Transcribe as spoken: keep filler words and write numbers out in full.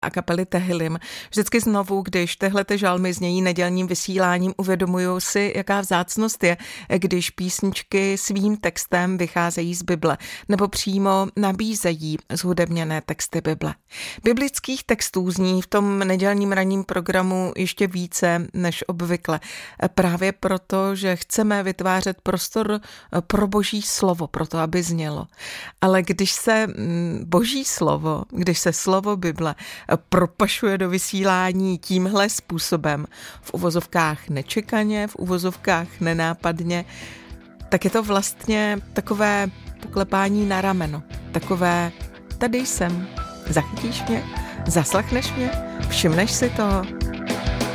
a kapely Tehillim. Vždycky znovu, když tyhle ty žalmy znějí nedělním vysíláním, uvědomuju si, jaká vzácnost je, když písničky svým textem vycházejí z Bible nebo přímo nabízejí zhudebněné texty Bible. Biblických textů zní v tom nedělním ranním programu ještě více než obvykle. Právě proto, že chceme vytvářet prostor pro Boží slovo, pro to, aby znělo. Ale když se Boží slovo, když se slovo Bible propašuje do vysílání tímhle způsobem, v uvozovkách nečekaně, v uvozovkách nenápadně, tak je to vlastně takové poklepání na rameno. Takové, tady jsem, zachytíš mě, zaslechneš mě, všimneš si toho.